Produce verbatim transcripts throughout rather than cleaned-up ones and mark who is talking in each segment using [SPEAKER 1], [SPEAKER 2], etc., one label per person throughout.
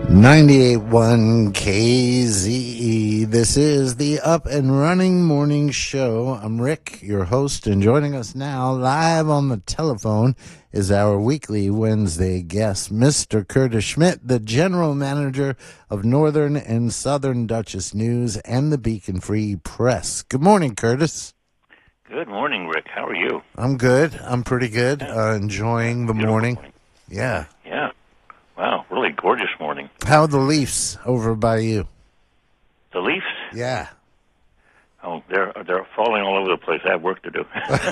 [SPEAKER 1] ninety-eight point one K Z E. This is the Up and Running Morning Show. I'm Rick, your host, and joining us now live on the telephone is our weekly Wednesday guest, Mister Curtis Schmidt, the general manager of Northern and Southern Dutchess News and the Beacon Free Press. Good morning, Curtis.
[SPEAKER 2] Good morning, Rick. How are you?
[SPEAKER 1] I'm good. I'm pretty good.
[SPEAKER 2] Yeah.
[SPEAKER 1] Uh, enjoying the morning.
[SPEAKER 2] morning.
[SPEAKER 1] Yeah.
[SPEAKER 2] Yeah. Wow, really gorgeous morning.
[SPEAKER 1] How are the Leafs over by you?
[SPEAKER 2] The Leafs?
[SPEAKER 1] Yeah.
[SPEAKER 2] Oh, they're they're falling all over the place. I have work to do.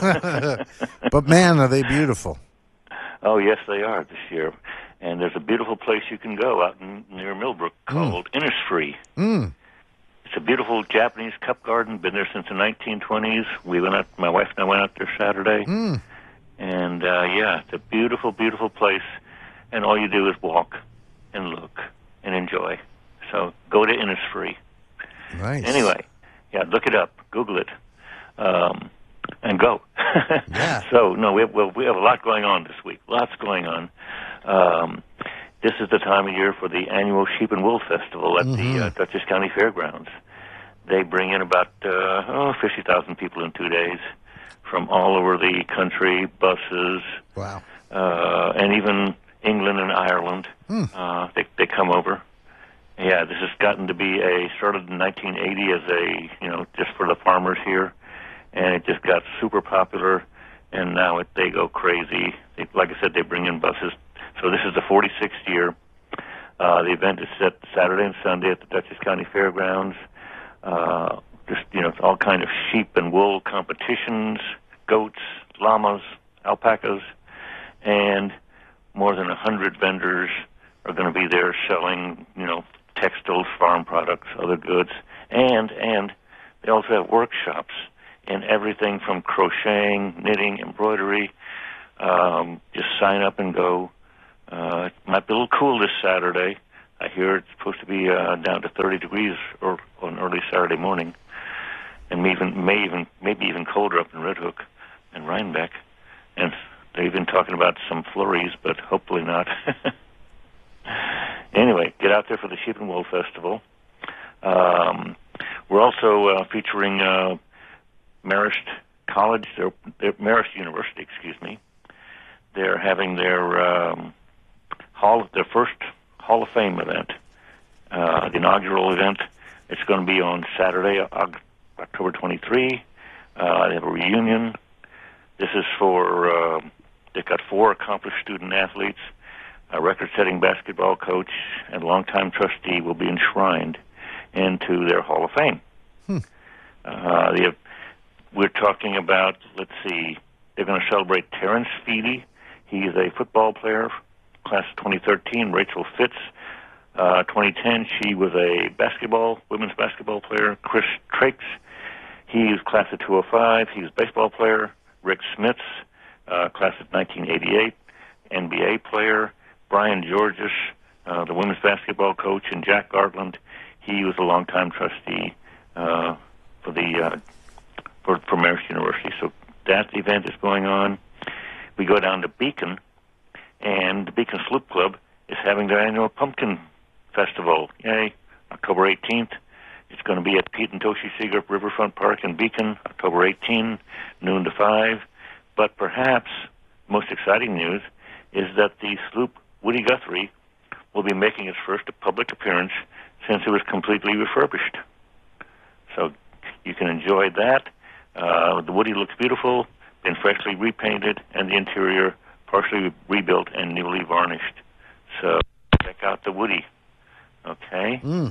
[SPEAKER 1] But man, are they beautiful.
[SPEAKER 2] Oh, yes, they are this year. And there's a beautiful place you can go out in, near Millbrook called mm. Innisfree.
[SPEAKER 1] Mm.
[SPEAKER 2] It's a beautiful Japanese cup garden. Been there since the nineteen twenties. We went out. My wife and I went out there Saturday.
[SPEAKER 1] Mm.
[SPEAKER 2] And, uh, yeah, it's a beautiful, beautiful place. And all you do is walk and look and enjoy. So go to Innisfree.
[SPEAKER 1] Nice.
[SPEAKER 2] Anyway, yeah, look it up, Google it, um, and go.
[SPEAKER 1] Yeah.
[SPEAKER 2] So no, we have, well, we have a lot going on this week. Lots going on. Um, this is the time of year for the annual Sheep and Wool Festival at
[SPEAKER 1] mm-hmm.
[SPEAKER 2] the uh, Dutchess County Fairgrounds. They bring in about uh, oh, fifty thousand people in two days from all over the country, buses.
[SPEAKER 1] Wow.
[SPEAKER 2] Uh, and even England and Ireland,
[SPEAKER 1] hmm.
[SPEAKER 2] uh, they they come over. Yeah, this has gotten to be a started in nineteen eighty as a you know just for the farmers here, and it just got super popular, and now it, they go crazy. They, like I said, they bring in buses. So this is the forty-sixth year. Uh, the event is set Saturday and Sunday at the Dutchess County Fairgrounds. Uh, just you know, all kind of sheep and wool competitions, goats, llamas, alpacas, and more than a hundred vendors are going to be there selling, you know, textiles, farm products, other goods, and and they also have workshops in everything from crocheting, knitting, embroidery. Um, just sign up and go. Uh, it might be a little cool this Saturday. I hear it's supposed to be uh, down to thirty degrees or on early Saturday morning, and even may even maybe even colder up in Red Hook and Rhinebeck, and they've been talking about some flurries, but hopefully not. Anyway, get out there for the Sheep and Wool Festival. Um, we're also uh, featuring uh, Marist College, their, their Marist University, excuse me. They're having their um, hall, their first Hall of Fame event, uh, the inaugural event. It's going to be on Saturday, October twenty-third. Uh, they have a reunion. This is for. Uh, They've got four accomplished student athletes, a record-setting basketball coach, and longtime trustee will be enshrined into their Hall of Fame. Hmm. Uh, have, we're talking about, let's see, they're going to celebrate Terrence Feedy. He is a football player, class of twenty thirteen. Rachel Fitz, uh, twenty ten, she was a basketball, women's basketball player. Chris Trakes, he is class of two oh five. He's a baseball player. Rick Smits, Uh, class of nineteen eighty-eight, N B A player. Brian Georges, uh, the women's basketball coach, and Jack Gartland, he was a longtime trustee uh, for the uh, for, for Marist University. So that event is going on. We go down to Beacon, and the Beacon Sloop Club is having their annual Pumpkin Festival. Yay! October eighteenth. It's going to be at Pete and Toshi Seeger Riverfront Park in Beacon, October eighteenth, noon to five. But perhaps most exciting news is that the sloop Woody Guthrie will be making its first public appearance since it was completely refurbished. So you can enjoy that. Uh, the Woody looks beautiful, been freshly repainted, and the interior partially rebuilt and newly varnished. So check out the Woody. Okay?
[SPEAKER 1] Mm.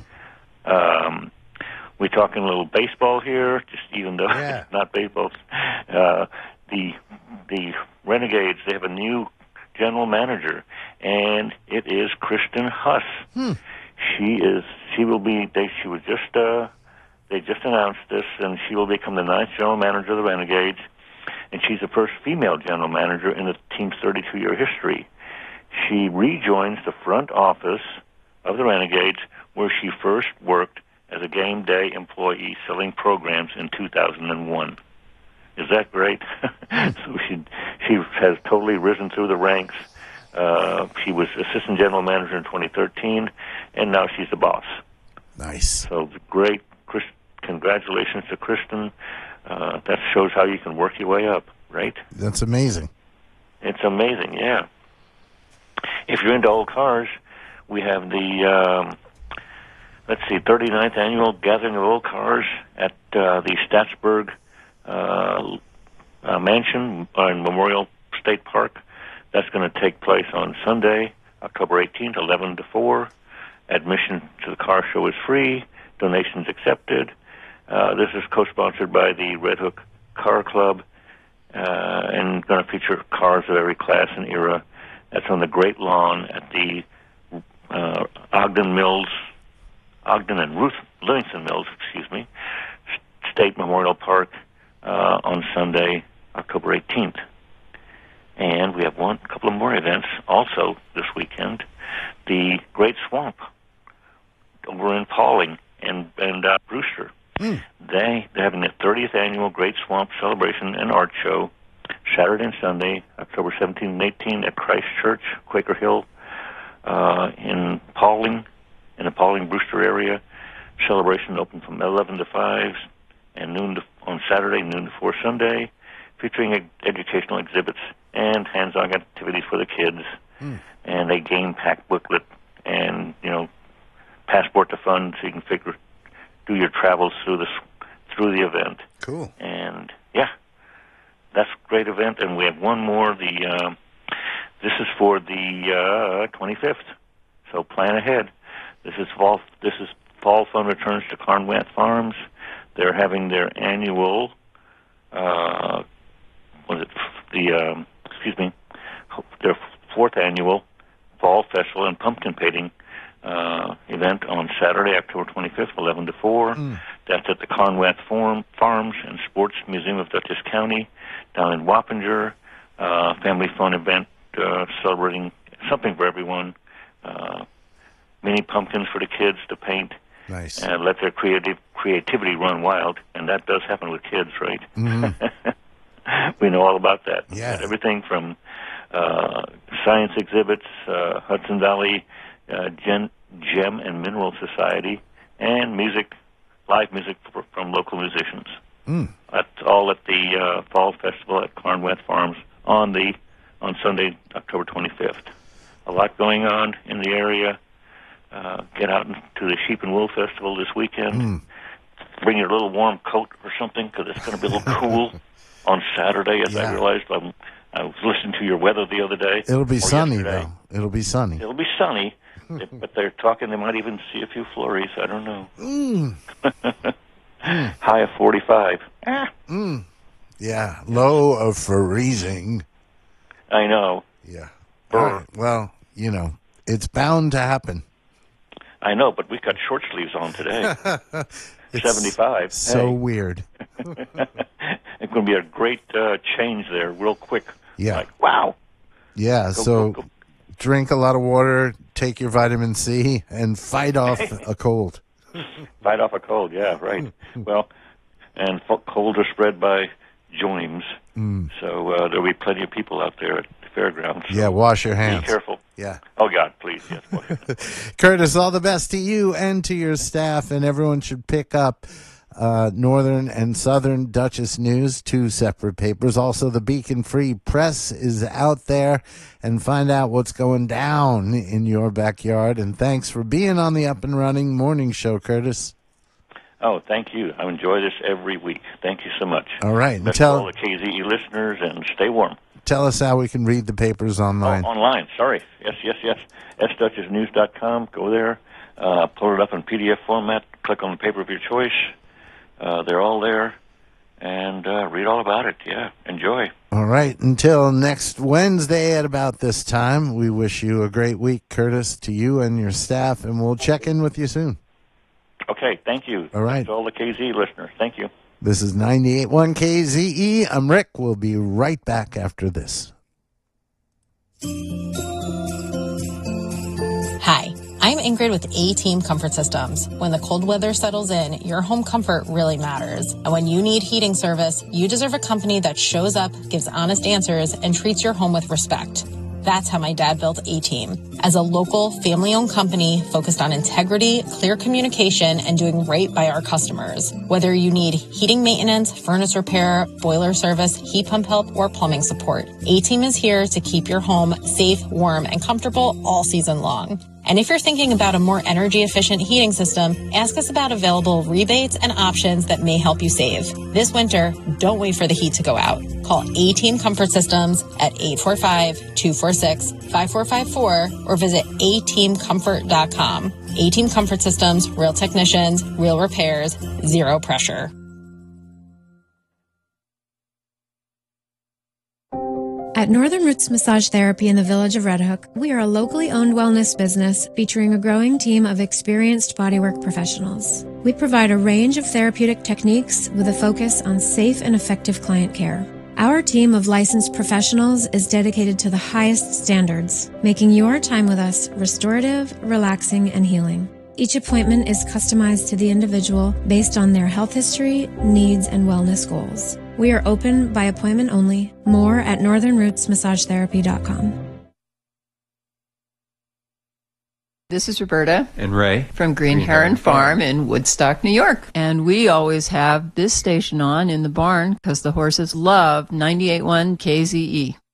[SPEAKER 2] Um, we're talking a little baseball here, just even though
[SPEAKER 1] yeah.
[SPEAKER 2] it's not baseball. Uh, the the Renegades, they have a new general manager, and it is Kristen Huss.
[SPEAKER 1] Hmm.
[SPEAKER 2] She is. She will be. They. She was just. Uh, they just announced this, and she will become the ninth general manager of the Renegades, and she's the first female general manager in the team's thirty-two year history. She rejoins the front office of the Renegades, where she first worked as a game day employee selling programs in two thousand one. Is that great? So she she has totally risen through the ranks. Uh, she was assistant general manager in twenty thirteen, and now she's the boss.
[SPEAKER 1] Nice.
[SPEAKER 2] So great. Chris, congratulations to Kristen. Uh, that shows how you can work your way up, right?
[SPEAKER 1] That's amazing.
[SPEAKER 2] It's amazing, yeah. If you're into old cars, we have the, um, let's see, thirty-ninth Annual Gathering of Old Cars at uh, the Statsburg uh, uh, Mansion in Memorial State Park. That's going to take place on Sunday, October eighteenth, eleven to four. Admission to the car show is free. Donations accepted. Uh, this is co-sponsored by the Red Hook Car Club uh, and going to feature cars of every class and era. That's on the Great Lawn at the uh, Ogden Mills, Ogden and Ruth Livingston Mills, excuse me, State Memorial Park uh, on Sunday, October eighteenth. And we have one, couple of more events also this weekend. The Great Swamp over in Pauling and and uh, Brewster. Mm. They they're having the thirtieth annual Great Swamp Celebration and Art Show Saturday and Sunday, October seventeenth and eighteenth at Christ Church, Quaker Hill, uh, in Pauling, in the Pauling Brewster area. Celebration open from eleven to five and noon to, on Saturday, noon to four Sunday, featuring ed- educational exhibits and hands-on activities for the kids, mm. and a game pack booklet, and you know, passport to fun, so you can figure do your travels through this through the event.
[SPEAKER 1] Cool.
[SPEAKER 2] And yeah, that's a great event. And we have one more. The uh, this is for the uh, twenty-fifth. So plan ahead. This is fall. This is fall fun returns to Carnwath Farms. They're having their annual. Uh, was it the? Um, excuse me. Their fourth annual fall festival and pumpkin painting uh, event on Saturday, October twenty-fifth, eleven to four. Mm. That's at the Carnwath Farm, Farms and Sports Museum of Dutchess County down in Wappinger. Uh, family fun event uh, celebrating something for everyone. Uh, mini pumpkins for the kids to paint.
[SPEAKER 1] Nice.
[SPEAKER 2] And let their creative creativity run wild. And that does happen with kids, right? Mm-hmm. We know all about that.
[SPEAKER 1] Yeah.
[SPEAKER 2] Everything from uh, science exhibits, uh, Hudson Valley uh, Gen- Gem and Mineral Society, and music, live music for, from local musicians. Mm. That's all at the uh, Fall Festival at Carnwath Farms on the on Sunday, October twenty-fifth. A lot going on in the area. Uh, get out to the Sheep and Wool Festival this weekend. Mm. Bring your little warm coat or something, because it's going to be a little cool on Saturday, as yeah. I realized. I'm, I was listening to your weather the other day.
[SPEAKER 1] It'll be sunny, yesterday. though. It'll be sunny.
[SPEAKER 2] It'll be sunny, but they're talking they might even see a few flurries. I don't know. Mm. High of forty-five. Ah.
[SPEAKER 1] Mm. Yeah, low of freezing.
[SPEAKER 2] I know.
[SPEAKER 1] Yeah. All right. Well, you know, it's bound to happen.
[SPEAKER 2] I know, but we got short sleeves on today. seventy-five.
[SPEAKER 1] So
[SPEAKER 2] hey.
[SPEAKER 1] weird.
[SPEAKER 2] It's going to be a great uh, change there real quick.
[SPEAKER 1] Yeah.
[SPEAKER 2] Like, wow.
[SPEAKER 1] Yeah, go, so go, go. Drink a lot of water, take your vitamin C, and fight off a cold.
[SPEAKER 2] Fight off a cold, yeah, right. Well, and colds are spread by joins, mm. so uh, there'll be plenty of people out there at the fairgrounds. So
[SPEAKER 1] yeah, wash your hands.
[SPEAKER 2] Be careful.
[SPEAKER 1] Yeah.
[SPEAKER 2] Oh, God, please, yes. Wash your hands.
[SPEAKER 1] Curtis, all the best to you and to your staff, and everyone should pick up uh, Northern and Southern Dutchess News, two separate papers. Also, the Beacon Free Press is out there, and find out what's going down in your backyard. And thanks for being on the Up and Running Morning Show, Curtis.
[SPEAKER 2] Oh, thank you. I enjoy this every week. Thank you so much.
[SPEAKER 1] All right.
[SPEAKER 2] Best
[SPEAKER 1] tell
[SPEAKER 2] all the K Z E listeners, and stay warm.
[SPEAKER 1] Tell us how we can read the papers online.
[SPEAKER 2] Oh, online, sorry. Yes, yes, yes. s dutchess news dot com. Go there. Uh, pull it up in P D F format. Click on the paper of your choice. Uh, they're all there. And uh, read all about it. Yeah, enjoy.
[SPEAKER 1] All right. Until next Wednesday at about this time, we wish you a great week, Curtis, to you and your staff, and we'll check in with you soon.
[SPEAKER 2] Okay, thank you.
[SPEAKER 1] All right.
[SPEAKER 2] To all the K Z listeners, thank you.
[SPEAKER 1] This is ninety-eight point one K Z E. I'm Rick. We'll be right back after this.
[SPEAKER 3] Hi, I'm Ingrid with A-Team Comfort Systems. When the cold weather settles in, your home comfort really matters. And when you need heating service, you deserve a company that shows up, gives honest answers, and treats your home with respect. That's how my dad built A-Team. As a local, family-owned company focused on integrity, clear communication, and doing right by our customers. Whether you need heating maintenance, furnace repair, boiler service, heat pump help, or plumbing support, A-Team is here to keep your home safe, warm, and comfortable all season long. And if you're thinking about a more energy-efficient heating system, ask us about available rebates and options that may help you save. This winter, don't wait for the heat to go out. Call A-Team Comfort Systems at eight four five, two four six, five four five four or visit a team comfort dot com. A-Team Comfort Systems, real technicians, real repairs, zero pressure.
[SPEAKER 4] At Northern Roots Massage Therapy in the village of Red Hook, we are a locally owned wellness business featuring a growing team of experienced bodywork professionals. We provide a range of therapeutic techniques with a focus on safe and effective client care. Our team of licensed professionals is dedicated to the highest standards, making your time with us restorative, relaxing, and healing. Each appointment is customized to the individual based on their health history, needs, and wellness goals. We are open by appointment only. More at northern roots massage therapy dot com.
[SPEAKER 5] This is Roberta
[SPEAKER 6] and Ray
[SPEAKER 5] from Green, Green Heron, Heron Farm, Farm in Woodstock, New York. And we always have this station on in the barn because the horses love ninety-eight point one K Z E.